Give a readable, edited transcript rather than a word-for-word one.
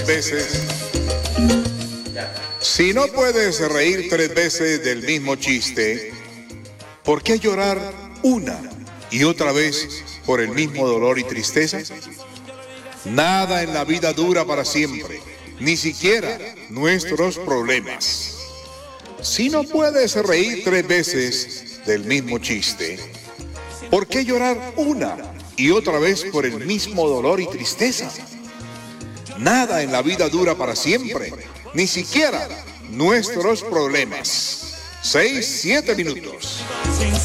veces. Si no puedes reír 3 veces del mismo chiste, ¿por qué llorar una y otra vez por el mismo dolor y tristeza? Nada en la vida dura para siempre, ni siquiera nuestros problemas. Si no puedes reír 3 veces del mismo chiste, ¿por qué llorar una y otra vez por el mismo dolor y tristeza? Nada en la vida dura para siempre, ni siquiera nuestros problemas. 6, 7 minutos.